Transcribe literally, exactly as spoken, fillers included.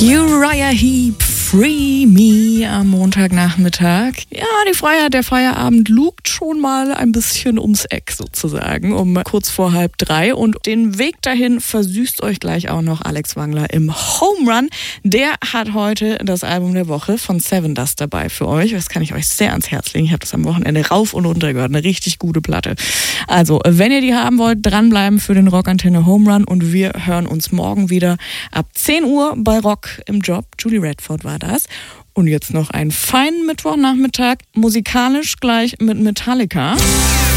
Uriah Heep, Free Me am Montagnachmittag. Ja, die Freiheit, der Feierabend lugt schon mal ein bisschen ums Eck sozusagen, um kurz vor halb drei. Und den Weg dahin versüßt euch gleich auch noch Alex Wangler im Home Run. Der hat heute das Album der Woche von Seven Dust dabei für euch. Das kann ich euch sehr ans Herz legen. Ich habe das am Wochenende rauf und runter gehört. Eine richtig gute Platte. Also, wenn ihr die haben wollt, dranbleiben für den Rockantenne Home Run. Und wir hören uns morgen wieder ab zehn Uhr bei Rock im Job. Julie Redford war das. Und jetzt noch einen feinen Mittwochnachmittag, musikalisch gleich mit Metallica.